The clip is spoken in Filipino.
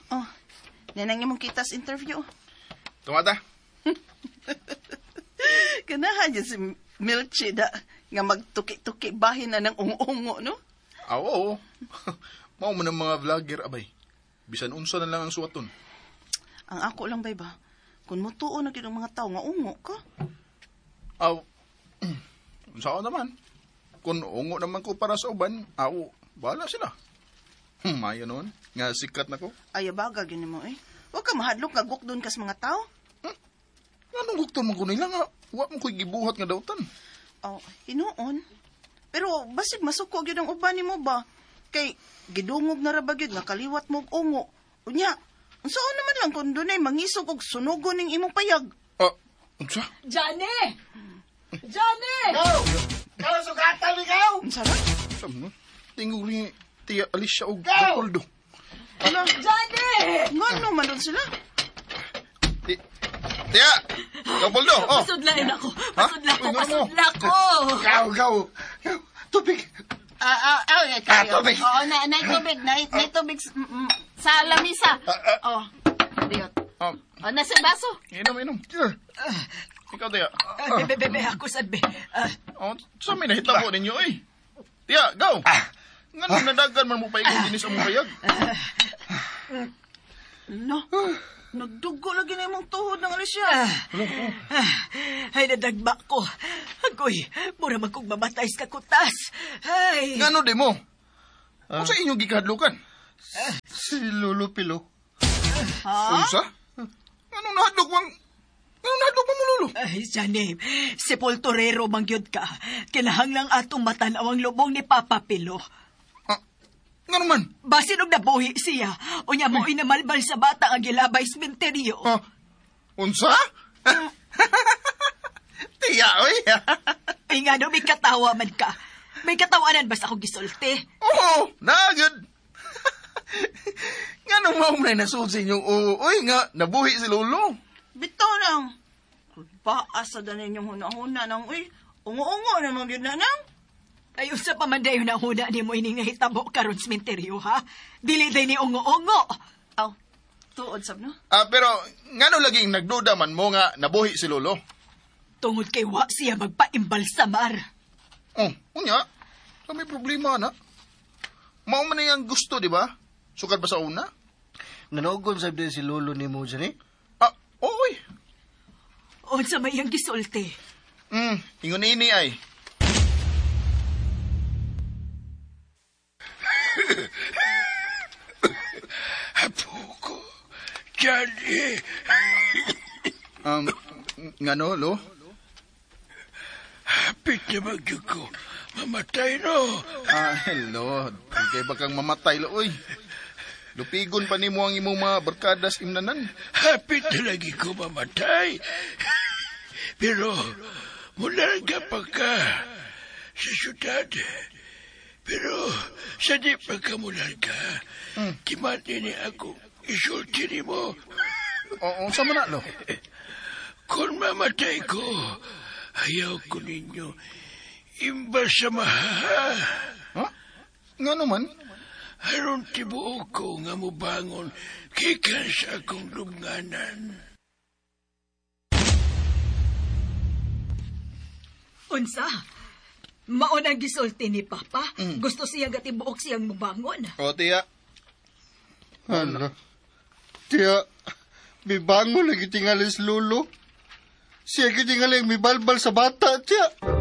Oh, nanang imong kita sa interview. Tumata. Ganahan dyan si Milchi da nga magtuki-tuki bahin na ng ungo-ungo, no? Oo. Mao man ang mga vlogger, abay. Bisan unsa na lang ang suwaton. Ang ako lang, bay ba? Kung mutuo na din ang mga tao nga ungo ka. Aw. Unsa ako naman? Kung ungo naman ko para sa uban, bahala sila. Mayo noon. Nga sikat na ko. Ay, baga, gini mo eh. Huwag ka mahadlok nga gukdon kas mga tao. Anong gukton man ko nila nga? Huwag mo ko'y gibuhat nga dawtan. Oh, hinuon. Pero basig masuko gyud ang uban nimo ba? Kay gidungog na ra ba gyud nga kaliwat mo og ungo. Unya, unsaon naman lang kun dunay mangisog og sunugon ning imong payag? Unsa? Johnny! Johnny! Go, sugatan ikaw! Unsa ra? Sam, tingog ni Tia Alicia og Go! Leopoldo. Ala, Johnny! ngano man doon sila? Tia! Leopoldo, oh! Masudlain ako! Ha? Masudla ko! Go! Tubig! Tubig! Oo, na tubig. Na tubig sa lamisa. Oh, diyot. Oh, Nasa baso. inom. Ikaw, Tia. Bebe, ako sabi. Sa may nahitabo ninyo, eh. Tia, go! Nga nung nadagan man mo pa ikaw dinis ang mong payag. No. Nagdugo lagi na imong tuhod ng Alicia. Ay, nadagba ko. Agoy, mura man kong mamatay sa kakutas. Ay. Nga no, di mo? Kung sa inyong gikahadlukan? Si Lolo Pilo. Ha? Unsa? Anong nahadlok mo mo, Lolo? Ay, Johnny, sepulturero mangyod ka. Kinahanglang atong matanaw ang lubong ni Papa Pilo. Nga naman? Basin og nabuhi siya. O niya mo inamalbal sa bata ang gilabay sementeryo. Unsa? Tiya, oy. Ay nga no, may katawa man ka. May katawanan ba sa akong gisulti? Oo, nagad. Nga nung maumay nasud sa inyong uy nga, nabuhi si Lolo. Bitaw lang. Baasa da ninyong huna-huna ng uy. Ungo-ungo naman yun na nang. Ay, usa pa man dayo na huna ni mo ining nahitabo karon sementeryo, ha? Dili day ni ungo-ungo. Aw, tuod sab no? Pero nga nung laging nagduda man mo nga, nabuhi si Lolo. Tungod kay wa siya magpaimbalsamar. Unya, so may problema na. Mao man na yung gusto, di ba? Sukad ba sa una? Nanogon sabi din si Lolo ni mo dyan eh. Oy. Unsa may iyang gisulti? Ingon ini ay. Apo ko, Johnny. Nga no, Lo? Hapit na magyug ko. Mamatay no. Hello. Kaya ba kang mamatay, Lo? Uy. Lupigon pa ni mo ang imong mga barkadas imnanan. Hapit na lagi ko mamatay. Pero, mularga pa ka sa syudad. Pero, sa di pagkamularga, kimati ni ako, isulti ni mo. Oo, sa mana, Lo? Kung mamatay ko, ayaw ko ninyo imbalsamahan. Ha? Nga naman? Aron tibuok ko nga mubangon kikan sa akong lubnganan. Unsa? Maunang gisulti ni Papa? Gusto siya gatibuok siyang mubangon? O, Tiya. Ano? Tiya, may bango lagi tingali si Lolo. Siya kitingali may balbal sa bata, tiya.